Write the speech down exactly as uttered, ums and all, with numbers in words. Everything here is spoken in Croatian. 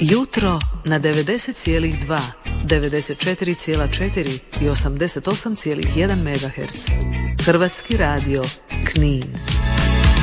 Jutro na devedeset zarez dva, devedeset četiri zarez četiri i osamdeset osam zarez jedan megaherca. Hrvatski radio Knin.